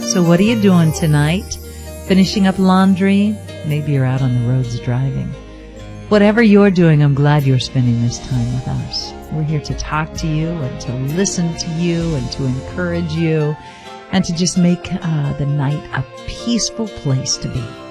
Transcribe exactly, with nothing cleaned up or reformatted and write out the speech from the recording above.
So what are you doing tonight? Finishing up laundry? Maybe you're out on the roads driving. Whatever you're doing, I'm glad you're spending this time with us. We're here to talk to you and to listen to you and to encourage you and to just make uh, the night a peaceful place to be.